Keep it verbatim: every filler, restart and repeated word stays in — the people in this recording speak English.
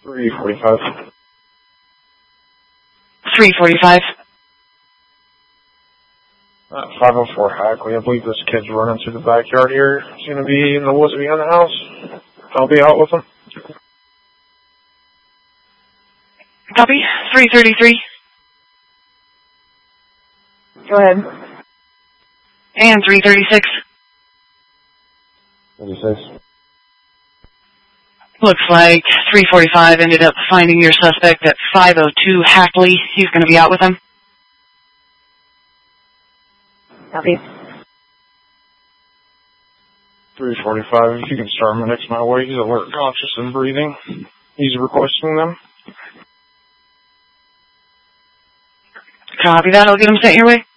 three forty-five. three forty-five. Uh, five oh four Hackley. I believe this kid's running through the backyard here. He's going to be in the woods behind the house. I'll be out with him. Copy. three thirty-three. Go ahead. And three thirty-six. thirty-six. Looks like three forty-five ended up finding your suspect at five oh two Hackley. He's going to be out with him. Copy. three forty-five. If you can start him next my way, he's alert, conscious, and breathing. He's requesting them. Copy that. I'll get him sent your way.